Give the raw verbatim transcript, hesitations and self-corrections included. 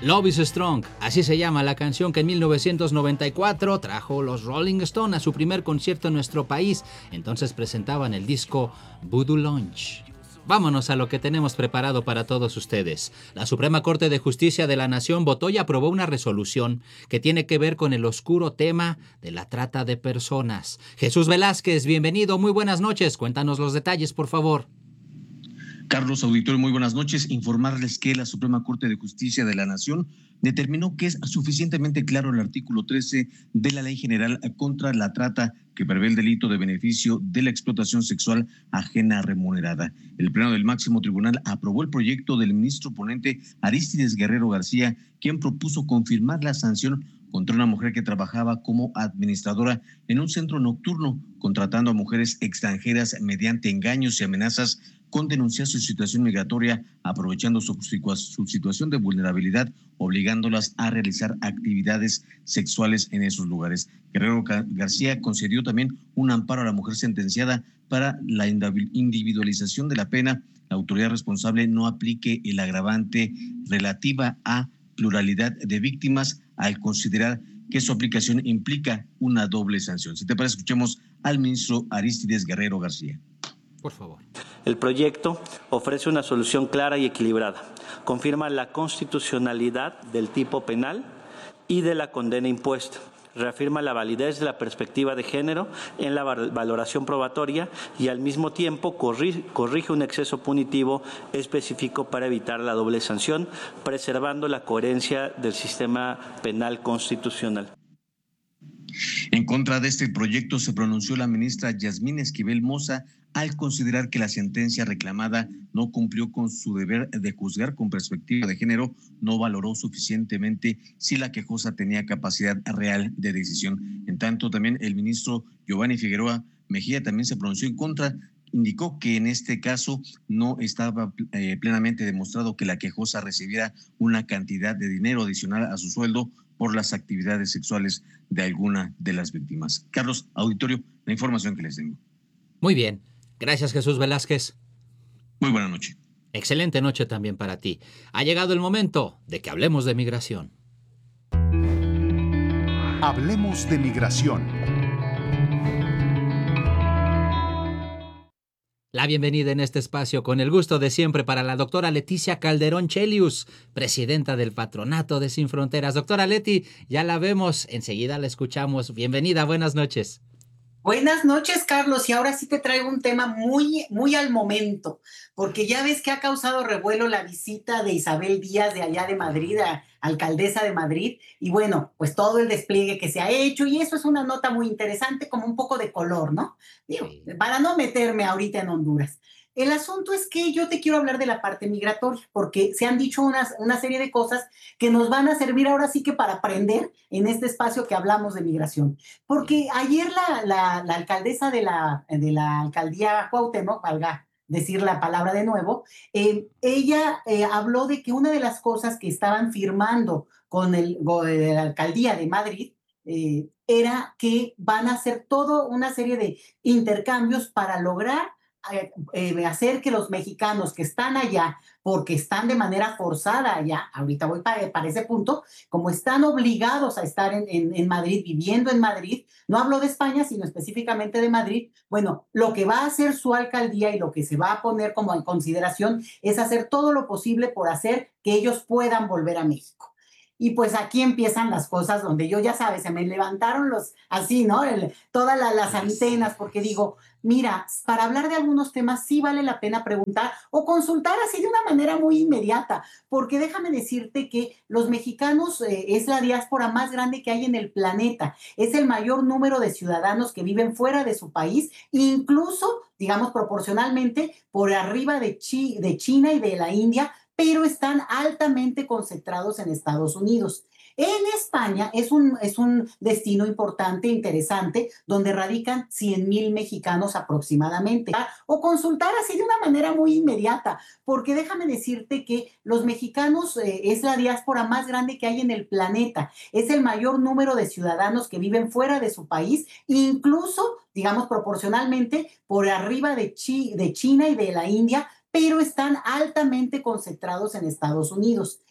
Love is Strong, así se llama la canción que en mil novecientos noventa y cuatro trajo los Rolling Stones a su primer concierto en nuestro país. Entonces presentaban el disco Voodoo Lounge. Vámonos a lo que tenemos preparado para todos ustedes. La Suprema Corte de Justicia de la Nación votó y aprobó una resolución que tiene que ver con el oscuro tema de la trata de personas. Jesús Velázquez, bienvenido, muy buenas noches. Cuéntanos los detalles, por favor. Carlos, auditorio, muy buenas noches. Informarles que la Suprema Corte de Justicia de la Nación determinó que es suficientemente claro el artículo trece de la Ley General contra la Trata, que prevé el delito de beneficio de la explotación sexual ajena remunerada. El Pleno del Máximo Tribunal aprobó el proyecto del ministro ponente Arístides Guerrero García, quien propuso confirmar la sanción contra una mujer que trabajaba como administradora en un centro nocturno, contratando a mujeres extranjeras mediante engaños y amenazas, con denunciar su situación migratoria, aprovechando su, su situación de vulnerabilidad, obligándolas a realizar actividades sexuales en esos lugares. Guerrero García concedió también un amparo a la mujer sentenciada para la individualización de la pena. La autoridad responsable no aplique el agravante relativa a pluralidad de víctimas al considerar que su aplicación implica una doble sanción. Si te parece, escuchemos al ministro Arístides Guerrero García. Por favor. El proyecto ofrece una solución clara y equilibrada. Confirma la constitucionalidad del tipo penal y de la condena impuesta. Reafirma la validez de la perspectiva de género en la valoración probatoria y al mismo tiempo corrige, corrige un exceso punitivo específico para evitar la doble sanción, preservando la coherencia del sistema penal constitucional. En contra de este proyecto se pronunció la ministra Yasmín Esquivel Moza al considerar que la sentencia reclamada no cumplió con su deber de juzgar con perspectiva de género, no valoró suficientemente si la quejosa tenía capacidad real de decisión. En tanto, también el ministro Giovanni Figueroa Mejía también se pronunció en contra. Indicó que en este caso no estaba eh, plenamente demostrado que la quejosa recibiera una cantidad de dinero adicional a su sueldo por las actividades sexuales de alguna de las víctimas. Carlos, auditorio, la información que les tengo. Muy bien. Gracias, Jesús Velázquez. Muy buena noche. Excelente noche también para ti. Ha llegado el momento de que hablemos de migración. Hablemos de migración. La bienvenida en este espacio con el gusto de siempre para la doctora Leticia Calderón Chelius, presidenta del Patronato de Sin Fronteras. Doctora Leti, ya la vemos, enseguida la escuchamos. Bienvenida, buenas noches. Buenas noches, Carlos, y ahora sí te traigo un tema muy, muy al momento, porque ya ves que ha causado revuelo la visita de Isabel Díaz de allá de Madrid, a, alcaldesa de Madrid, y bueno, pues todo el despliegue que se ha hecho, y eso es una nota muy interesante, como un poco de color, ¿no? Digo, para no meterme ahorita en Honduras. El asunto es que yo te quiero hablar de la parte migratoria, porque se han dicho unas, una serie de cosas que nos van a servir ahora sí que para aprender en este espacio que hablamos de migración. Porque ayer la, la, la alcaldesa de la, de la alcaldía Cuauhtémoc, valga decir la palabra de nuevo, eh, ella eh, habló de que una de las cosas que estaban firmando con el, la alcaldía de Madrid eh, era que van a hacer toda una serie de intercambios para lograr Eh, hacer que los mexicanos que están allá, porque están de manera forzada allá, ahorita voy para, para ese punto, como están obligados a estar en, en, en Madrid, viviendo en Madrid, no hablo de España, sino específicamente de Madrid, bueno, lo que va a hacer su alcaldía y lo que se va a poner como en consideración es hacer todo lo posible por hacer que ellos puedan volver a México. Y pues aquí empiezan las cosas donde yo, ya sabes, se me levantaron los, así, ¿no? El, todas la, las antenas, porque digo, mira, para hablar de algunos temas sí vale la pena preguntar o consultar así de una manera muy inmediata, porque déjame decirte que los mexicanos eh, es la diáspora más grande que hay en el planeta, es el mayor número de ciudadanos que viven fuera de su país, incluso, digamos, proporcionalmente por arriba de, Chi, de China y de la India, pero están altamente concentrados en Estados Unidos. En España es un, es un destino importante, interesante, donde radican cien mil mexicanos aproximadamente. O consultar así de una manera muy inmediata, porque déjame decirte que los mexicanos eh, es la diáspora más grande que hay en el planeta. Es el mayor número de ciudadanos que viven fuera de su país, incluso, digamos, proporcionalmente por arriba de, Chi, de China y de la India, pero están altamente concentrados en Estados Unidos.